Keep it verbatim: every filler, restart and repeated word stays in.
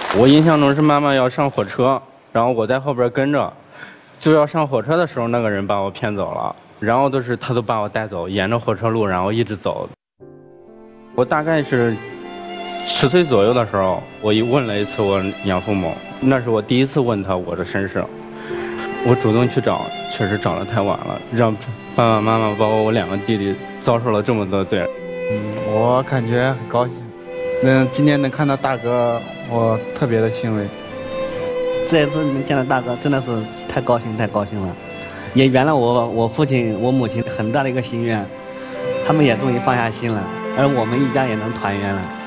我印象中是妈妈要上火车，然后我在后边跟着，就要上火车的时候，那个人把我骗走了，然后都是他都把我带走，沿着火车路，然后一直走。我大概是十岁左右的时候，我一问了一次我养父母，那是我第一次问他我的身世。我主动去找，确实找得太晚了，让爸爸妈妈包括我两个弟弟遭受了这么多罪。 嗯，我感觉很高兴，嗯，今天能看到大哥，我特别的欣慰。 这一次能见到大哥，真的是太高兴，太高兴了，也圆了我我父亲、我母亲很大的一个心愿，他们也终于放下心了，而我们一家也能团圆了。